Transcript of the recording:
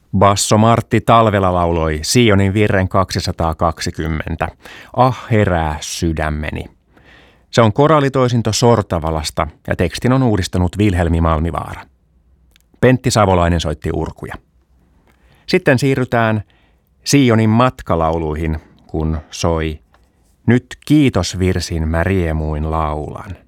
Basso Martti Talvela lauloi Sionin virren 220. Ah herää sydämeni. Se on koraalitoisinto Sortavalasta ja tekstin on uudistanut Vilhelmi Malmivaara. Pentti Savolainen soitti urkuja. Sitten siirrytään Sionin matkalauluihin, kun soi Nyt kiitosvirsin mä riemuin laulan.